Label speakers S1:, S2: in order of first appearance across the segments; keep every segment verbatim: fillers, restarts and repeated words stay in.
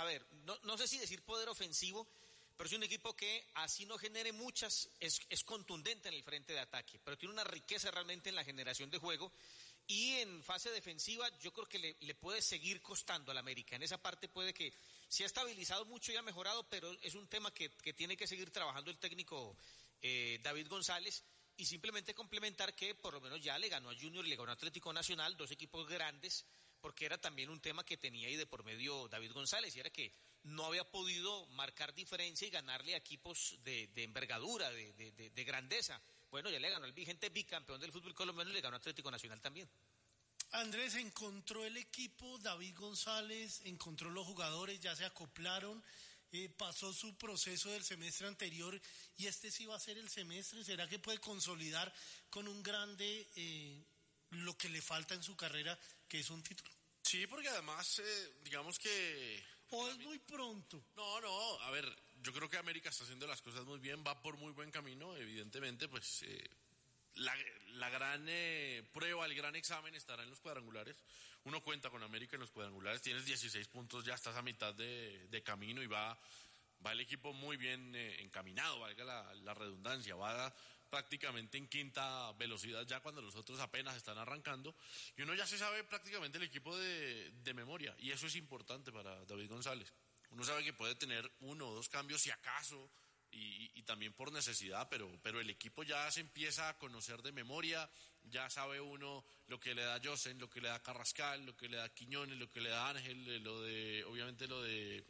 S1: a ver, no, no sé si decir poder ofensivo, pero es un equipo que así no genere muchas, es, es contundente en el frente de ataque, pero tiene una riqueza realmente en la generación de juego. Y en fase defensiva yo creo que le, le puede seguir costando al América. En esa parte puede que se ha estabilizado mucho y ha mejorado, pero es un tema que, que tiene que seguir trabajando el técnico eh, David González, y simplemente complementar que por lo menos ya le ganó a Junior y le ganó a Atlético Nacional, dos equipos grandes, porque era también un tema que tenía ahí de por medio David González, y era que no había podido marcar diferencia y ganarle a equipos de, de envergadura, de, de, de, de grandeza. Bueno, ya le ganó al vigente bicampeón del fútbol colombiano y le ganó a Atlético Nacional también.
S2: Andrés, encontró el equipo, David González, encontró los jugadores, ya se acoplaron, eh, pasó su proceso del semestre anterior y este sí va a ser el semestre. ¿Será que puede consolidar con un grande eh, lo que le falta en su carrera, que es un título?
S3: Sí, porque además, eh, digamos que...
S2: ¿O es muy pronto?
S3: No, no, a ver, yo creo que América está haciendo las cosas muy bien, va por muy buen camino, evidentemente, pues eh, la, la gran eh, prueba, el gran examen estará en los cuadrangulares. Uno cuenta con América en los cuadrangulares, tienes dieciséis puntos, ya estás a mitad de, de camino y va, va el equipo muy bien eh, encaminado, valga la, la redundancia, va a, prácticamente en quinta velocidad ya cuando los otros apenas están arrancando, y uno ya se sabe prácticamente el equipo de, de memoria, y eso es importante para David González. Uno sabe que puede tener uno o dos cambios si acaso, y, y, y también por necesidad, pero, pero el equipo ya se empieza a conocer de memoria, ya sabe uno lo que le da Josen, lo que le da Carrascal, lo que le da Quiñones, lo que le da Ángel, lo de, obviamente lo de,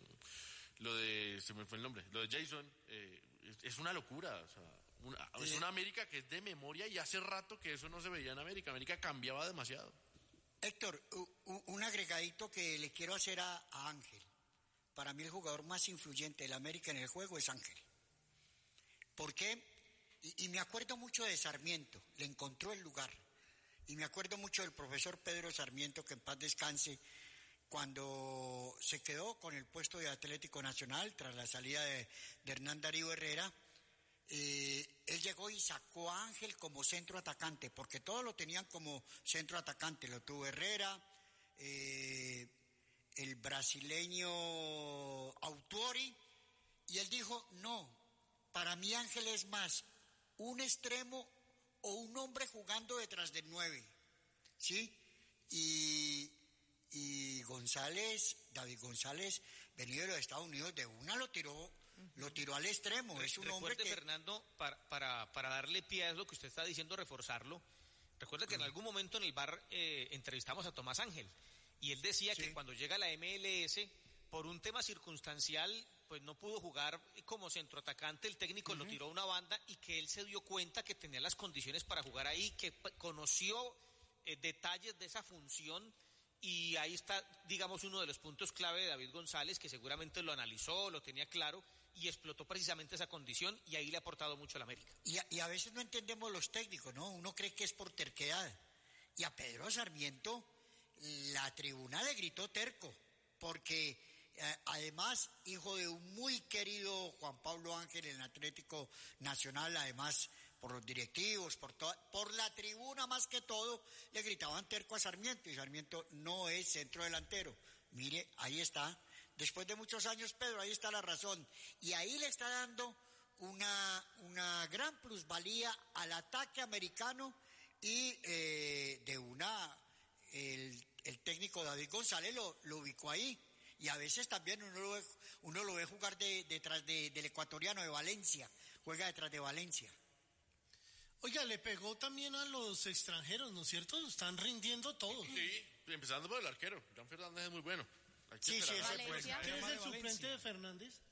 S3: lo de, se me fue el nombre, lo de Jason, eh, es, es una locura, o sea, Una, es una América que es de memoria, y hace rato que eso no se veía en América. América cambiaba demasiado.
S4: Héctor, un agregadito que le quiero hacer a, a Ángel. Para mí el jugador más influyente del América en el juego es Ángel. ¿Por qué? Y, y me acuerdo mucho de Sarmiento, le encontró el lugar. Y me acuerdo mucho del profesor Pedro Sarmiento, que en paz descanse, cuando se quedó con el puesto de Atlético Nacional tras la salida de, de Hernán Darío Herrera. Eh, él llegó y sacó a Ángel como centro atacante, porque todos lo tenían como centro atacante. Lo tuvo Herrera, eh, el brasileño Autuori, y él dijo, no, para mí Ángel es más un extremo o un hombre jugando detrás del nueve, ¿sí? Y, y González, David González, venido de los Estados Unidos, de una lo tiró Lo tiró al extremo.
S1: Re-
S4: es un
S1: recuerde,
S4: hombre que...
S1: Fernando, para, para, para darle pie a lo que usted está diciendo, reforzarlo. Recuerda que en algún momento en el bar eh, entrevistamos a Tomás Ángel, y él decía sí. que cuando llega a la M L S, por un tema circunstancial, pues no pudo jugar como centroatacante, el técnico uh-huh. lo tiró a una banda, y que él se dio cuenta que tenía las condiciones para jugar ahí, que p- conoció eh, detalles de esa función. Y ahí está, digamos, uno de los puntos clave de David González, que seguramente lo analizó, lo tenía claro, y explotó precisamente esa condición, y ahí le ha aportado mucho al América.
S4: Y a, y a veces no entendemos los técnicos, ¿no? Uno cree que es por terquedad. Y a Pedro Sarmiento la tribuna le gritó terco, porque eh, además, hijo de un muy querido Juan Pablo Ángel en el Atlético Nacional, además por los directivos, por toda, por la tribuna más que todo, le gritaban terco a Sarmiento, y Sarmiento no es centro delantero. Mire, ahí está, después de muchos años, Pedro, ahí está la razón, y ahí le está dando una, una gran plusvalía al ataque americano, y eh, de una, el, el técnico David González lo, lo ubicó ahí, y a veces también uno lo ve, uno lo ve jugar de, detrás de, del ecuatoriano de Valencia, juega detrás de Valencia.
S2: Oiga, le pegó también a los extranjeros, ¿no es cierto? Están rindiendo todos.
S3: Sí, empezando por el arquero. Jan Fernández es muy bueno.
S4: Sí, sí, ese
S2: pues. ¿Quién es el suplente de Fernández?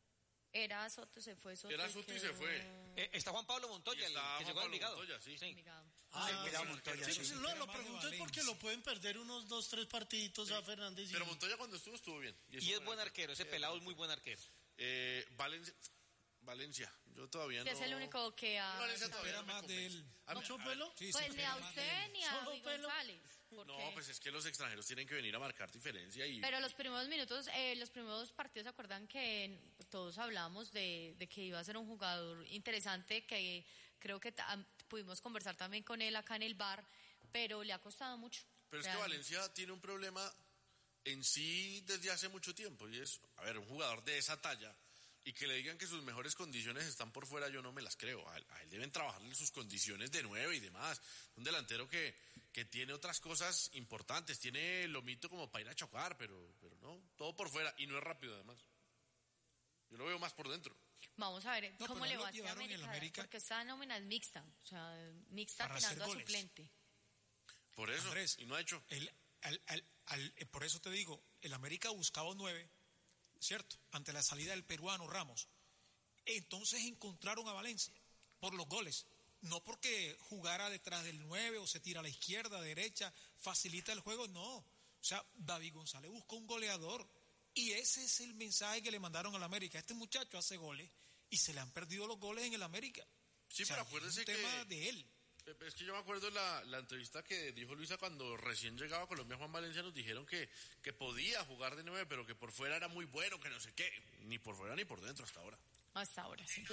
S5: Era Soto, se fue Soto.
S3: Era Soto y se fue.
S1: Eh, está Juan Pablo Montoya, el que llegó al Envigado.
S3: Montoya, sí.
S1: sí.
S4: Ah, el Envigado Montoya,
S2: sí.
S4: sí.
S2: sí. No, lo pregunto es porque lo pueden perder unos dos, tres partiditos sí. a Fernández. Y...
S3: Pero Montoya cuando estuvo, estuvo bien.
S1: Y es, y es buen arquero, ese pelado es muy buen arquero.
S3: Eh, Valencia... Valencia, yo todavía no...
S5: Es el único que ha...
S3: Valencia todavía no me
S2: más de él.
S3: A mí-
S2: ¿Mucho
S3: a ver,
S2: pelo?
S5: Sí, pues ni a usted ni a
S2: ¿Solo
S5: David
S2: pelo?
S5: González. ¿Por
S3: No,
S5: qué?
S3: pues es que los extranjeros tienen que venir a marcar diferencia y...
S5: Pero los primeros minutos, eh, los primeros partidos, ¿se acuerdan que todos hablábamos de, de que iba a ser un jugador interesante, que creo que ta- pudimos conversar también con él acá en el bar, pero le ha costado mucho.
S3: Pero es que
S5: realmente.
S3: Valencia tiene un problema en sí desde hace mucho tiempo, y es, a ver, un jugador de esa talla, y que le digan que sus mejores condiciones están por fuera, yo no me las creo. A él, a él deben trabajarle sus condiciones de nueve y demás. Un delantero que, que tiene otras cosas importantes, tiene lomito como para ir a chocar, pero, pero no, todo por fuera, y no es rápido además. Yo lo veo más por dentro.
S5: Vamos a ver
S6: No,
S5: cómo
S6: pero
S5: le
S6: no
S5: va
S6: lo
S5: a
S6: llevaron en
S5: América,
S6: América.
S5: porque esta nómina es mixta, o sea, mixta
S6: Para
S5: tirando a
S6: hacer goles.
S5: suplente.
S3: Por eso,
S6: Andrés,
S3: y no ha hecho.
S6: El, al- al- al- eh, por eso te digo, el América buscaba un nueve, ¿cierto? Ante la salida del peruano Ramos. Entonces encontraron a Valencia por los goles. No porque jugara detrás del nueve o se tira a la izquierda, derecha, facilita el juego, no. O sea, David González buscó un goleador. Y ese es el mensaje que le mandaron al América. Este muchacho hace goles y se le han perdido los goles en el América.
S3: Sí,
S6: O sea,
S3: pero acuérdese
S6: es un
S3: que...
S6: tema de él.
S3: Es que yo me acuerdo la, la entrevista que dijo Luisa cuando recién llegaba a Colombia. Juan Valencia, nos dijeron que, que podía jugar de nueve, pero que por fuera era muy bueno, que no sé qué. Ni por fuera ni por dentro hasta ahora.
S5: Hasta ahora, sí.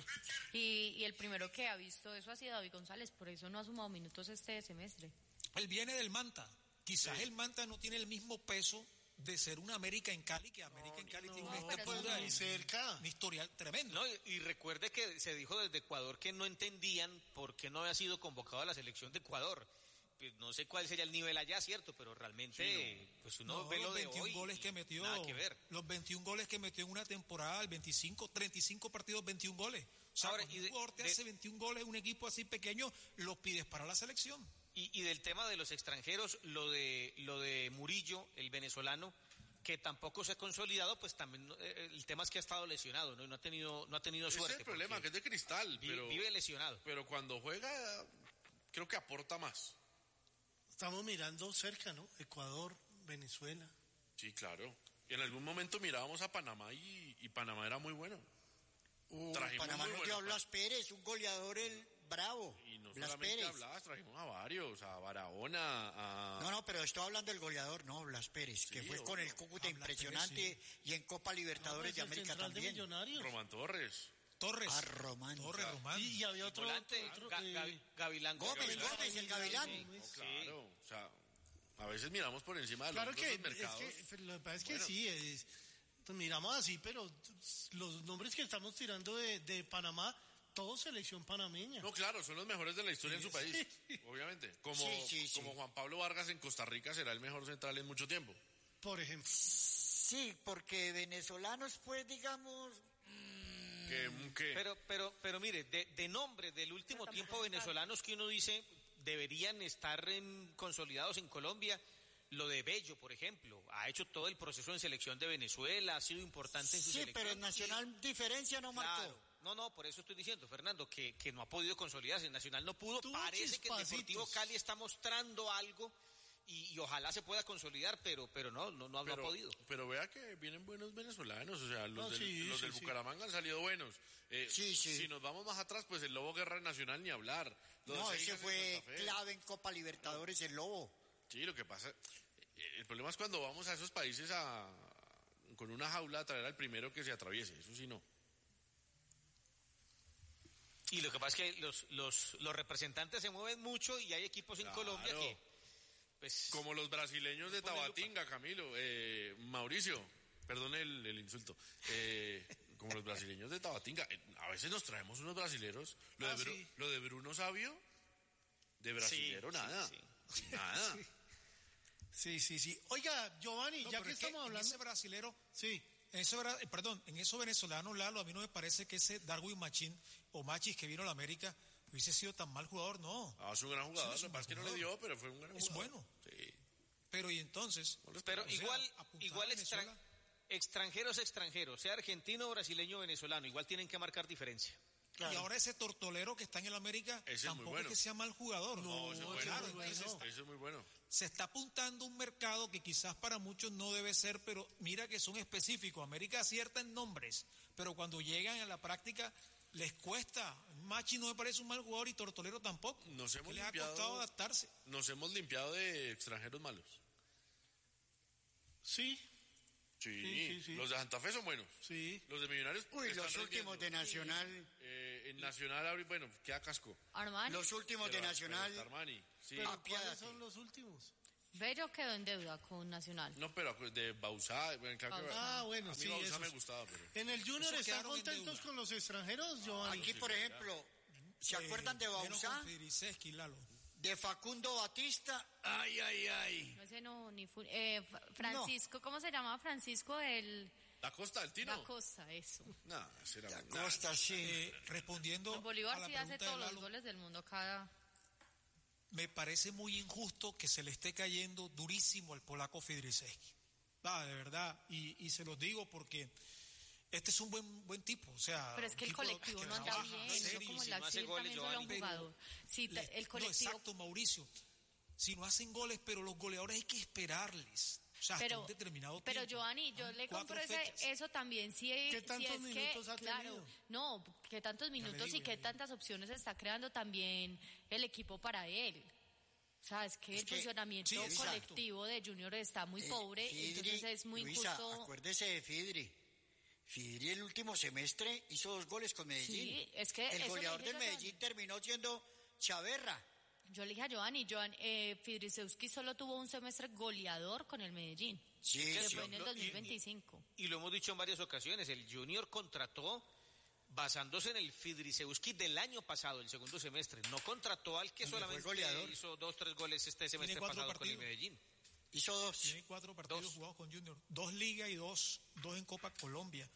S5: y, y el primero que ha visto eso ha sido David González, por eso no ha sumado minutos este semestre.
S6: Él viene del Manta. Quizás
S3: Sí.
S6: el Manta no tiene el mismo peso de ser una América en Cali, que América en Cali tiene una
S5: no, pero
S6: estatura,
S5: no.
S2: Ni cerca.
S6: un historial tremendo.
S1: No, y, y recuerde que se dijo desde Ecuador que no entendían por qué no había sido convocado a la selección de Ecuador. Pues no sé cuál sería el nivel allá, cierto, pero realmente pues uno
S6: No,
S1: ve lo
S6: los
S1: de
S6: veintiún
S1: hoy
S6: goles
S1: y
S6: que metió,
S1: nada que ver.
S6: los veintiún goles que metió en una temporada, el veinticinco, treinta y cinco partidos, veintiún goles. O sea,
S1: Ahora,
S6: cuando
S1: y
S6: un
S1: de-
S6: jugador te
S1: de-
S6: hace veintiún goles en un equipo así pequeño, lo pides para la selección.
S1: Y, y del tema de los extranjeros, lo de lo de Murillo, el venezolano, que tampoco se ha consolidado, pues también eh, el tema es que ha estado lesionado, ¿no? Y no ha tenido no ha tenido
S3: Ese
S1: suerte.
S3: es el problema, que
S1: porque
S3: es de cristal,
S1: vive,
S3: pero,
S1: vive lesionado.
S3: pero cuando juega, creo que aporta más.
S2: Estamos mirando cerca, ¿no? Ecuador, Venezuela.
S3: Sí, claro. Y en algún momento mirábamos a Panamá y, y Panamá era muy bueno.
S4: Uh,
S3: Trajimos
S4: Panamá
S3: muy
S4: nos
S3: buenos
S4: dio a Blas Pérez, un goleador el bravo.
S3: Y no
S4: Blas
S3: solamente
S4: Pérez.
S3: a Blas, trajimos a varios, a Barahona, a...
S4: No, no, pero estoy hablando del goleador, no, Blas Pérez, que
S3: Sí,
S4: fue
S3: obvio.
S4: con el Cúcuta
S6: Ah, Blas
S4: impresionante
S6: Pérez,
S4: y en Copa Libertadores de
S2: Ah, pues el
S4: América
S2: central de
S4: también.
S2: Millonarios.
S3: Román Torres.
S6: Torres.
S4: Ah, Román.
S6: Torres, Román.
S2: Y, y había otro,
S1: Volante,
S2: otro,
S1: Ga-
S2: eh,
S1: Gavi- Gavilán
S4: Gómez,
S1: Gavilán.
S4: Gómez, el Gavilán.
S1: Sí.
S3: Claro, o sea, a veces miramos por encima de
S2: Claro
S3: los
S2: que,
S3: otros
S2: es
S3: mercados.
S2: que pero lo que pasa es que
S3: Bueno.
S2: sí, es, pues miramos así, pero los nombres que estamos tirando de, de Panamá, todo selección panameña.
S3: No, claro, son los mejores de la historia en su país, obviamente. Como,
S4: Sí, sí, sí.
S3: como Juan Pablo Vargas en Costa Rica será el mejor central en mucho tiempo.
S2: Por ejemplo.
S4: Sí, porque venezolanos, pues, digamos,
S3: Que, que
S1: Pero, pero, pero mire, de, de nombre del último
S5: Pero
S1: tiempo
S5: tampoco es
S1: venezolanos que uno dice deberían estar en- consolidados en Colombia, lo de Bello, por ejemplo, ha hecho todo el proceso en selección de Venezuela, ha sido importante en su
S4: sí,
S1: selección.
S4: pero en Nacional diferencia no marcó.
S1: Claro. No, no, por eso estoy diciendo, Fernando, que, que no ha podido consolidarse. En Nacional no pudo.
S2: Tuvo
S1: Parece que el
S2: chispacitos.
S1: Deportivo Cali está mostrando algo y, y ojalá se pueda consolidar, pero, pero no, no, no, no
S3: pero,
S1: ha podido.
S3: pero vea que vienen buenos venezolanos, o sea, los,
S2: No,
S3: del,
S2: sí,
S3: los
S2: sí,
S3: del
S2: sí.
S3: Bucaramanga han salido buenos. Eh,
S4: Sí, sí.
S3: Si nos vamos más atrás, pues el Lobo Guerra Nacional ni hablar. Los
S4: No,
S3: Seijas
S4: ese
S3: en
S4: fue
S3: Santa Fe.
S4: clave en Copa Libertadores, el Lobo.
S3: Sí, lo que pasa, eh, el problema es cuando vamos a esos países a, con una jaula a traer al primero que se atraviese, eso sí no.
S1: Y lo que pasa es que los, los, los representantes se mueven mucho y hay equipos en
S3: Claro.
S1: Colombia que, pues,
S3: Como los brasileños de
S1: Ponle lupa.
S3: Tabatinga, Camilo, eh, Mauricio, perdón el, el insulto, eh, como los brasileños de Tabatinga, eh, a veces nos traemos unos brasileros, lo,
S2: Ah,
S3: de, Bru-
S2: sí.
S3: lo de Bruno Sabio, de brasilero
S1: sí,
S3: nada,
S1: sí,
S3: nada.
S2: Sí, sí, sí. Oiga, Giovanni,
S6: No,
S2: ya
S6: pero
S2: que
S6: es que
S2: estamos
S6: en
S2: hablando.
S6: ese brasilero,
S2: Sí,
S6: en eso, bra- eh, perdón, en eso venezolano, Lalo, a mí no me parece que ese Darwin Machín o Machis que vino a la América hubiese sido tan mal jugador, no.
S3: Ah, es un gran jugador,
S6: Sí, es
S3: lo
S6: un
S3: que pasa es que no
S6: buen
S3: le dio, pero fue un gran
S6: Es
S3: jugador.
S6: bueno.
S3: Sí.
S6: Pero y entonces,
S3: No lo
S1: pero
S3: esperaba.
S6: sea,
S1: igual,
S6: apuntar
S1: igual
S6: a
S1: extra-
S6: Venezuela.
S1: extranjeros, extranjeros, sea argentino, brasileño, venezolano, igual tienen que marcar diferencia.
S6: y ahora ese tortolero que está en el América
S3: Ese es muy
S6: tampoco
S3: bueno.
S6: es que sea mal jugador.
S3: No, ese es bueno.
S6: claro,
S2: muy
S6: entonces
S2: bueno.
S3: Eso es muy bueno.
S6: se está apuntando un mercado que quizás para muchos no debe ser, pero mira que son específicos. América acierta en nombres, pero cuando llegan a la práctica les cuesta. Machi no me parece un mal jugador y Tortolero tampoco.
S3: Nos hemos
S6: Que les ha
S3: limpiado-
S6: costado adaptarse.
S3: Nos hemos limpiado de extranjeros malos.
S2: sí,
S3: Sí,
S2: Sí, sí, sí.
S3: los de Santa Fe son buenos.
S2: sí.
S3: Los de Millonarios.
S4: Uy,
S3: están
S4: los últimos de
S3: rindiendo.
S4: Nacional.
S3: Eh, en Nacional, ahora, bueno, queda casco.
S5: Armani.
S4: Los últimos de
S3: Pero-
S4: Nacional.
S3: pero está Armani, sí.
S2: Pero
S4: Apiádate.
S2: ¿cuáles son los últimos?
S5: Bello quedó en deuda con Nacional.
S3: No, pero de Bauzá. Bueno, claro que-
S2: Ah, bueno,
S3: a mí
S2: sí,
S3: Bauzá
S2: eso
S3: me
S2: sí.
S3: gustaba, pero...
S2: En el Junior
S6: Esos
S2: están
S6: quedaron en
S2: contentos
S6: deuda.
S2: con los extranjeros, Giovanni.
S4: Aquí, por ejemplo, ¿se acuerdan de
S6: Eh, menos
S4: Bauzá?
S6: con Fidriceski, Lalo.
S4: De Facundo Batista. Ay, ay, ay.
S5: No, ese no, ni fu- eh, Fra- Francisco, ¿cómo se llama Francisco? El
S3: La Costa del Tino.
S5: La Costa, eso.
S3: No, ese era...
S4: La
S3: nah.
S4: Costa, sí.
S6: Eh, respondiendo
S5: En Bolívar
S6: a la
S5: sí hace
S6: pregunta
S5: todos
S6: de
S5: los
S6: Lalo,
S5: goles del mundo cada...
S6: me parece muy injusto que se le esté cayendo durísimo al polaco Fidriceski. Ah, de verdad, y, y se los digo porque este es un buen buen tipo, o sea...
S5: Pero es que
S6: un
S5: el
S6: tipo
S5: colectivo
S6: que
S5: no anda
S6: trabaja,
S5: bien,
S6: serio,
S5: no como
S1: si
S5: el
S1: no hace
S5: Alcir
S1: goles,
S5: también solo un
S1: Giovanni.
S5: jugador. Sí,
S6: Le-
S5: te- el
S6: no,
S5: colectivo...
S6: exacto, Mauricio. Si no hacen goles, pero los goleadores hay que esperarles. O sea, hasta
S5: Pero,
S6: un determinado
S5: pero
S6: tiempo.
S5: Giovanni, yo
S6: Son
S5: le
S6: cuatro
S5: compro ese,
S6: fechas.
S5: eso también. Si,
S2: ¿Qué
S5: si
S2: tantos
S5: es
S2: minutos
S5: que,
S2: ha
S5: claro,
S2: tenido?
S5: no, qué tantos minutos
S6: digo,
S5: y qué
S6: ya le
S5: tantas opciones está creando también el equipo para él. O sea, es que
S4: Es
S5: el
S4: que-
S5: funcionamiento
S6: sí, exacto.
S5: colectivo de Junior está muy
S4: Eh,
S5: pobre,
S4: Fidri,
S5: entonces es muy
S4: Luisa,
S5: injusto.
S4: acuérdese de Fidri. Fidri el último semestre hizo dos goles con Medellín.
S5: Sí, es que
S4: el
S5: eso
S4: goleador
S5: le dije
S4: del
S5: yo,
S4: Medellín terminó siendo Chaverra.
S5: Yo le dije a Giovanni, Joan, eh, Fidrisewski solo tuvo un semestre goleador con el Medellín,
S4: Sí,
S5: que
S4: sí.
S5: fue en el
S1: lo-
S5: dos mil
S1: y-
S5: veinticinco.
S1: Y lo hemos dicho en varias ocasiones, el Junior contrató basándose en el Fidrisewski del año pasado, el segundo semestre. No contrató al que
S4: Donde fue
S1: solamente
S4: goleador.
S1: hizo dos, tres goles este semestre
S6: cuatro
S1: pasado con el
S6: partidos.
S1: Medellín.
S4: Hizo dos.
S6: Tiene cuatro partidos
S1: Dos.
S6: jugados con Junior. Dos ligas y dos, dos en Copa Colombia.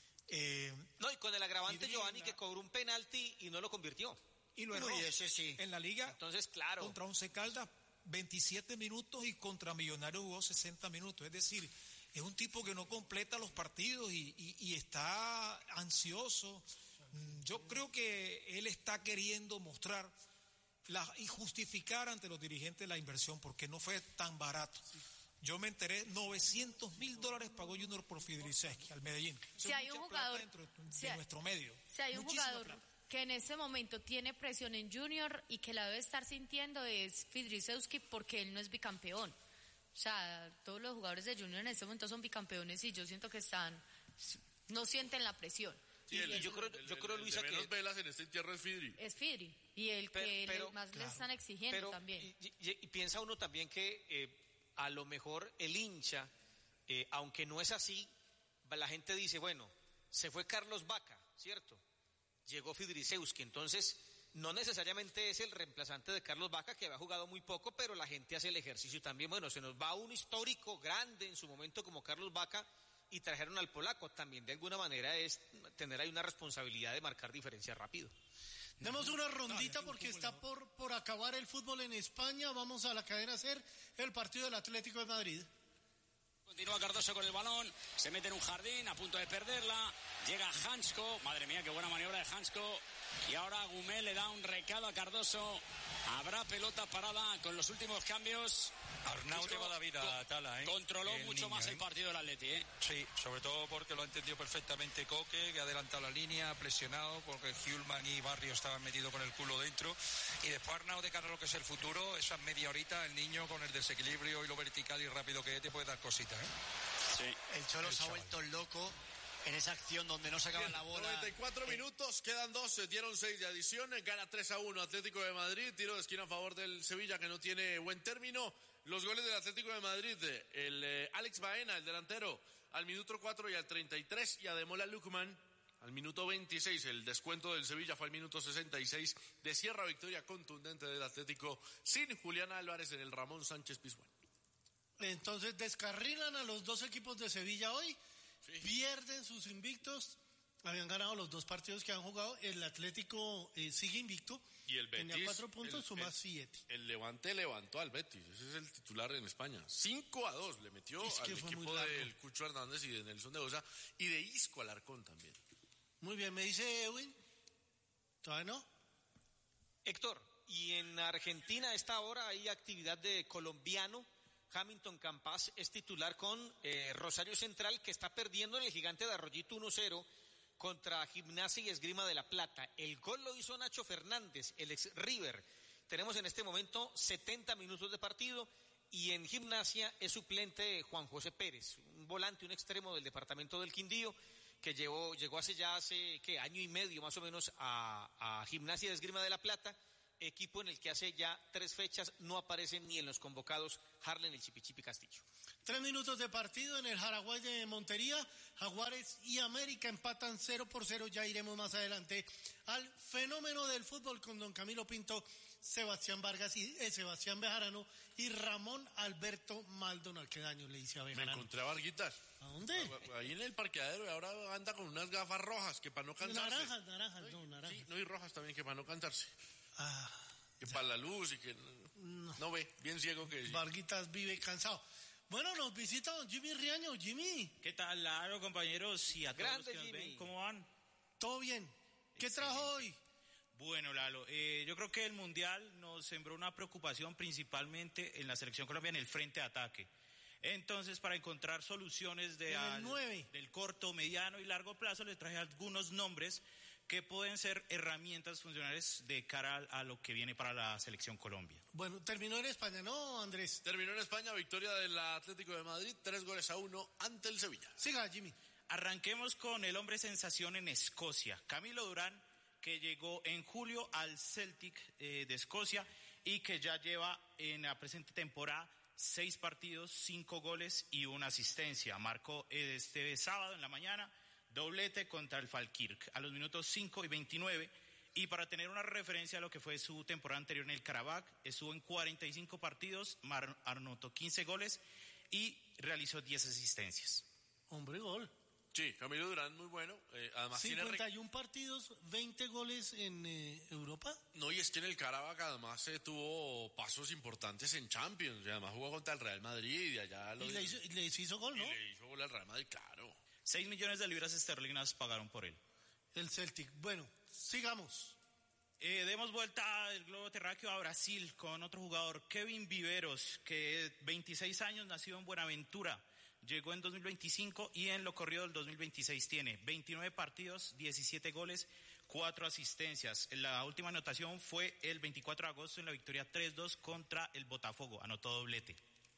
S6: Eh,
S1: No, y con el agravante
S6: Y de
S1: Giovanni
S6: la-
S1: que cobró un penalti y no lo convirtió.
S6: y lo erró.
S4: Uy, ese sí.
S6: En la liga,
S1: Entonces, claro,
S6: contra Once Caldas, veintisiete minutos y contra Millonarios jugó sesenta minutos. Es decir, es un tipo que no completa los partidos y, y- y está ansioso. Mm, Yo creo que él está queriendo mostrar la, y justificar ante los dirigentes la inversión porque no fue tan barato. Yo me enteré, novecientos mil dólares pagó Junior por Fidriceski al Medellín. Eso
S5: Si
S6: es
S5: hay un
S6: mucha plata
S5: jugador-
S6: dentro de, de
S5: si hay-
S6: nuestro medio.
S5: Si hay un
S6: Muchísima
S5: jugador
S6: plata.
S5: que en este momento tiene presión en Junior y que la debe estar sintiendo es Fidrisewski porque él no es bicampeón. O sea, todos los jugadores de Junior en este momento son bicampeones y yo siento que están, no sienten la presión.
S1: y, y yo creo,
S3: El-
S1: yo
S3: el-
S1: creo
S3: el
S1: Luisa,
S3: de menos
S1: que
S3: velas en este entierro es Fidri.
S5: Es Fidri y el
S1: Pero-
S5: que
S1: pero-
S5: le- más le
S6: claro.
S5: están exigiendo
S1: pero
S5: también.
S1: y, y- y piensa uno también que eh, a lo mejor el hincha, eh, aunque no es así, la gente dice, bueno, se fue Carlos Vaca, ¿cierto? Llegó Fidrisewski, entonces no necesariamente es el reemplazante de Carlos Vaca, que había jugado muy poco, pero la gente hace el ejercicio también. Bueno, se nos va un histórico grande en su momento como Carlos Vaca y trajeron al polaco. También de alguna manera es tener ahí una responsabilidad de marcar diferencia rápido.
S2: Demos una rondita
S6: hay un
S2: porque
S6: fútbol
S2: está
S6: mejor.
S2: por, por acabar el fútbol en España. Vamos a la cadena SER, el partido del Atlético de Madrid.
S7: Continúa Cardoso con el balón, se mete en un jardín, a punto de perderla, llega Hansko, madre mía, qué buena maniobra de Hansko, y ahora Gumel le da un recado a Cardoso, habrá pelota parada con los últimos cambios.
S8: Arnau
S7: Hizo-
S8: lleva la vida a Tala, ¿eh?
S7: Controló
S8: El
S7: mucho
S8: niño,
S7: más
S8: ¿eh?
S7: el partido del Atleti, ¿eh?
S8: Sí, sobre todo porque lo ha entendido perfectamente Coque, que ha adelantado la línea, ha presionado, porque Hjulman y Barrio estaban metidos con el culo dentro. Y después Arnau, de cara a lo que es el futuro, esa media horita, el niño con el desequilibrio y lo vertical y rápido que es, te puede dar cositas, ¿eh?
S7: Sí.
S9: El Cholo se ha vuelto loco en esa acción donde no sacaban la bola.
S3: noventa y cuatro minutos, quedan dos, se dieron seis de adición, gana tres a uno Atlético de Madrid, tiro de esquina a favor del Sevilla que no tiene buen término. Los goles del Atlético de Madrid, el eh, Alex Baena, el delantero, al minuto cuatro y al treinta y tres, y Ademola Lukman al minuto veintiséis. El descuento del Sevilla fue al minuto sesenta y seis, de cierra victoria contundente del Atlético sin Julián Álvarez en el Ramón Sánchez Pizjuán.
S2: Entonces descarrilan a los dos equipos de Sevilla hoy, pierden sus invictos, habían ganado los dos partidos que han jugado, el Atlético eh, sigue invicto,
S3: Y el Betis,
S2: tenía cuatro puntos,
S3: el-
S2: suma
S3: el-
S2: siete.
S3: El Levante levantó al Betis, ese es el titular en España. cinco a dos le metió
S2: Es que
S3: al
S2: fue muy
S3: equipo
S2: largo.
S3: del Cucho Hernández y de Nelson de Osa y de Isco Alarcón también.
S2: Muy bien, me dice Edwin, ¿todavía no?
S1: Héctor, y en Argentina a esta hora hay actividad de colombiano. Hamilton Campas es titular con eh, Rosario Central, que está perdiendo en el Gigante de Arroyito uno cero contra Gimnasia y Esgrima de la Plata. El gol lo hizo Nacho Fernández, el ex River. Tenemos en este momento setenta minutos de partido y en Gimnasia es suplente Juan José Pérez, un volante, un extremo del departamento del Quindío, que llegó, llegó hace ya hace ¿qué? año y medio más o menos a, a Gimnasia de Esgrima de la Plata, equipo en el que hace ya tres fechas no aparece ni en los convocados Harlen el Chipichipi Castillo.
S2: Tres minutos de partido en el Jaraguay de Montería. Jaguares y América empatan cero por cero. Ya iremos más adelante al fenómeno del fútbol con don Camilo Pinto, Sebastián Vargas y eh, Sebastián Bejarano y Ramón Alberto Maldonado. ¿Qué daño le hice a
S3: Me
S2: Bejarano?
S3: encontré a Varguitas.
S2: ¿A dónde?
S3: Ahí en el parqueadero y ahora anda con unas gafas rojas que para no cansarse.
S2: Naranjas, naranjas, no, naranjas.
S3: Sí, no, y rojas también que para no cansarse.
S2: Ah,
S3: Que para la luz y que no, no ve, bien ciego que es.
S2: Varguitas vive cansado. Bueno, nos visita don Jimmy Riaño. Jimmy,
S10: ¿Qué tal, Laro, compañeros? Y a todos
S1: Grande,
S10: los que nos
S1: Jimmy.
S10: ven, ¿cómo van?
S2: ¿todo bien? ¿Qué trajo hoy?
S10: Bueno, Lalo, eh, yo creo que el Mundial nos sembró una preocupación principalmente en la selección colombiana en el frente de ataque. Entonces, para encontrar soluciones de
S2: En el
S10: al-
S2: nueve.
S10: del corto, mediano y largo plazo, les traje algunos nombres que pueden ser herramientas funcionales de cara a, a lo que viene para la selección Colombia.
S2: Bueno, terminó en España, ¿no, Andrés?
S3: Terminó en España, victoria del Atlético de Madrid, tres goles a uno ante el Sevilla.
S2: Siga, Jimmy.
S10: Arranquemos con el hombre sensación en Escocia, Camilo Durán, que llegó en julio al Celtic eh, de Escocia y que ya lleva en la presente temporada seis partidos, cinco goles y una asistencia. Marcó este sábado en la mañana doblete contra el Falkirk a los minutos cinco y veintinueve. Y para tener una referencia a lo que fue su temporada anterior en el Karabakh, estuvo en cuarenta y cinco partidos, mar- anotó quince goles y realizó diez asistencias.
S2: Hombre, gol.
S3: Sí, Camilo Durán muy bueno. Eh, además tiene re-
S2: cincuenta y uno partidos, veinte goles en eh, Europa.
S3: No, y es que en el Karabakh además eh, tuvo pasos importantes en Champions. Y además jugó contra el Real Madrid y allá lo
S2: Y le hizo, y le hizo gol,
S3: y
S2: ¿no?
S3: le hizo gol al Real Madrid, claro.
S10: Seis millones de libras esterlinas pagaron por él.
S2: El Celtic. Bueno, sigamos.
S10: Eh, demos vuelta el globo terráqueo a Brasil con otro jugador, Kevin Viveros, que veintiséis años, nacido en Buenaventura, llegó en dos mil veinticinco y en lo corrido del dos mil veintiséis tiene veintinueve partidos, diecisiete goles, cuatro asistencias. La última anotación fue el veinticuatro de agosto en la victoria tres dos contra el Botafogo, anotó doblete.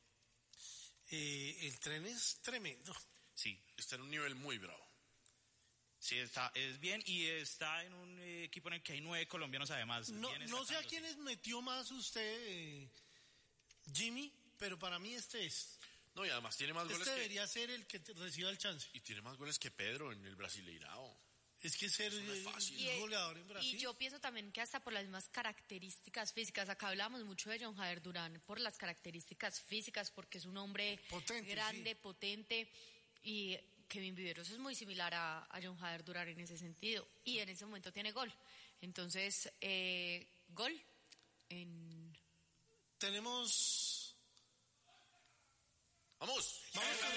S2: Eh, el tren es tremendo.
S10: Sí,
S3: Está en un nivel muy bravo.
S10: sí, está, es bien y está en un eh, equipo en el que hay nueve colombianos además.
S2: No,
S10: bien
S2: no sé a
S10: destacándose.
S2: quiénes metió más usted, eh, Jimmy, pero para mí este es.
S3: No, y además tiene más
S2: Este
S3: goles que...
S2: debería ser el que te- reciba el chance.
S3: Y tiene más goles que Pedro en el Brasileirao.
S2: Es que ser
S3: Eso no es
S2: eh,
S3: fácil.
S5: Y,
S2: goleador en Brasil.
S5: y yo pienso también que hasta por las mismas características físicas, acá hablamos mucho de John Jader Durán, por las características físicas, porque es un hombre
S2: Potente,
S5: grande,
S2: sí.
S5: potente, y Kevin Viveros es muy similar a, a John Jader Durán en ese sentido, y en ese momento tiene gol. Entonces, eh, gol en...
S2: Tenemos...
S3: ¡Vamos!
S2: Vamos con